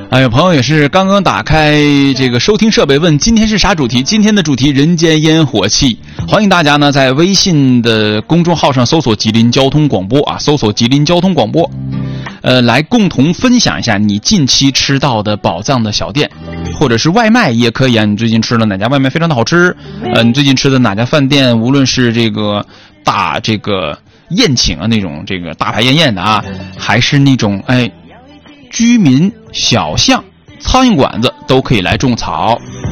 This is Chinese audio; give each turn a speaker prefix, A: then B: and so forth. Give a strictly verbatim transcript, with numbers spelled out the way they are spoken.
A: 哎，有朋友也是刚刚打开这个收听设备，问今天是啥主题？今天的主题人间烟火气。欢迎大家呢在微信的公众号上搜索吉林交通广播啊，搜索吉林交通广播，呃，来共同分享一下你近期吃到的宝藏的小店，或者是外卖也可以啊。你最近吃了哪家外卖非常的好吃？呃，你最近吃的哪家饭店，无论是这个大这个宴请啊那种这个大排宴宴的啊，还是那种哎居民小巷苍蝇馆子，都可以来种草。